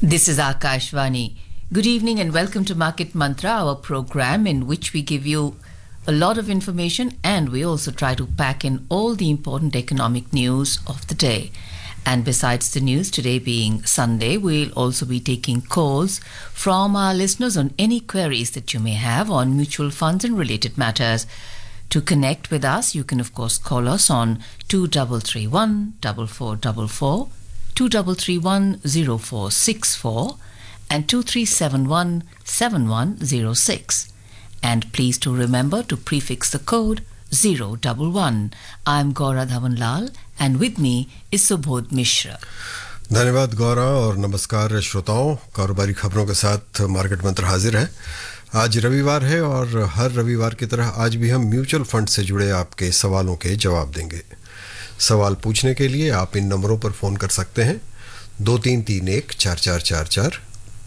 This is Akashvani. Good evening and welcome to Market Mantra, our program in which we give you a lot of information and we also try to pack in all the important economic news of the day. And besides the news, today being Sunday, we'll also be taking calls from our listeners on any queries that you may have on mutual funds and related matters. To connect with us, you can of course call us on 2331 4444, 2331 0464 and 2371 7106. And please do remember to prefix the code 011. I'm Gaura Dhawanlal and with me is Subodh Mishra. धन्यवाद गौरा और नमस्कार श्रोताओं. कारोबारी खबरों के साथ market मंत्र हाजिर है. आज रविवार है और हर रविवार की तरह आज भी हम म्यूचुअल फंड से जुड़े आपके सवालों के जवाब देंगे. सवाल पूछने के लिए आप इन नंबरों पर फ़ोन कर सकते हैं 2331-4444,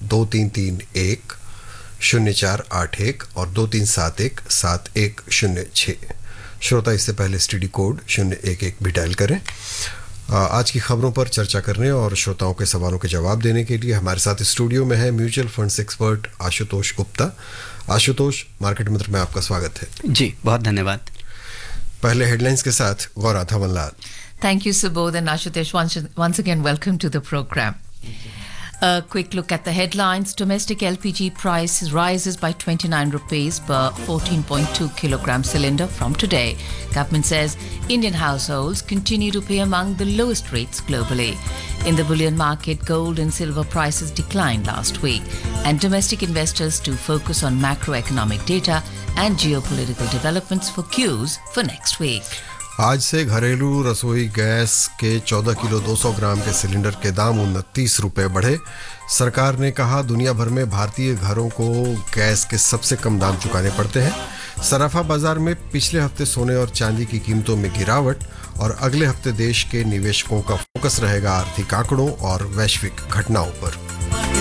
2331-0481 और 2371-7106. श्रोता इससे पहले एसटीडी कोड 011 भी डायल करें. आज की खबरों पर चर्चा करने और श्रोताओं के सवालों के जवाब देने के लिए हमारे साथ स्टूडियो में है mutual funds expert Ashutosh Gupta. Ashutosh, market मंत्र में आपका स्वागत है. जी, बहुत धन्यवाद. पहले हेडलाइंस के साथ Gaura धवनलाल. Thank you, Subodh, and Ashutosh. Once again, welcome to the program. A quick look at the headlines. Domestic LPG price rises by 29 rupees per 14.2 kilogram cylinder from today. Government says Indian households continue to pay among the lowest rates globally. In the bullion market, gold and silver prices declined last week, and domestic investors do focus on macroeconomic data and geopolitical developments for cues for next week. आज से घरेलू रसोई gas के 14 kilo 200 ग्राम के cylinder के दाम 29 रुपये बढ़े. सरकार ने कहा दुनिया भर में भारतीय घरों को गैस के सबसे कम दाम चुकाने पड़ते हैं. सराफा बाजार में पिछले हफ्ते सोने और चांदी की कीमतों में गिरावट और अगले हफ्ते देश के निवेशकों का फोकस रहेगा आर्थिक आंकड़ों और वैश्विक घटनाओं पर.